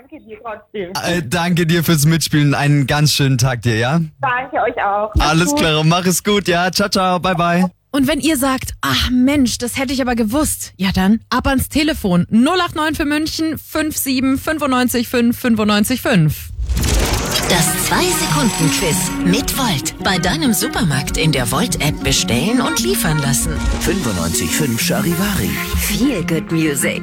danke dir trotzdem. Danke dir fürs Mitspielen. Einen ganz schönen Tag dir, ja? Danke euch auch. Macht's Alles gut. klar, mach es gut, ja? Ciao, ciao, bye, bye. Und wenn ihr sagt, ach Mensch, das hätte ich aber gewusst, ja dann ab ans Telefon 089 für München 57 95 5 95 5. Das 2-Sekunden-Quiz mit Volt. Bei deinem Supermarkt in der Volt-App bestellen und liefern lassen. 95.5 Charivari. Feel good music.